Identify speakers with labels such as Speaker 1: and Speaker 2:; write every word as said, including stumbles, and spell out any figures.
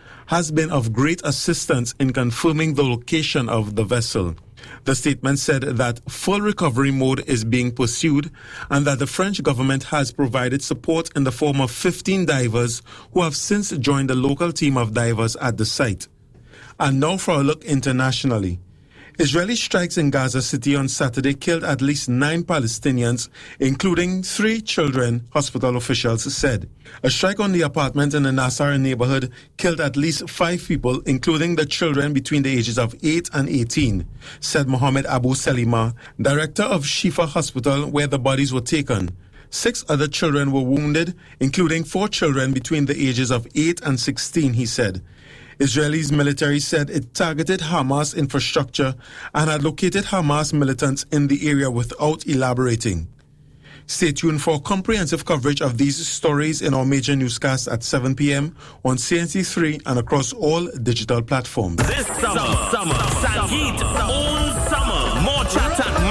Speaker 1: has been of great assistance in confirming the location of the vessel. The statement said that full recovery mode is being pursued and that the French government has provided support in the form of fifteen divers who have since joined the local team of divers at the site. And now for a look internationally. Israeli strikes in Gaza City on Saturday killed at least nine Palestinians, including three children, hospital officials said. A strike on the apartment in the Nasser neighborhood killed at least five people, including the children between the ages of eight and eighteen, said Mohammed Abu Salima, director of Shifa Hospital, where the bodies were taken. Six other children were wounded, including four children between the ages of eight and sixteen, he said. Israel's military said it targeted Hamas infrastructure and had located Hamas militants in the area without elaborating. Stay tuned for comprehensive coverage of these stories in our major newscast at seven p.m. on C N C three and across all digital platforms.
Speaker 2: This summer, summer, summer, Sangeet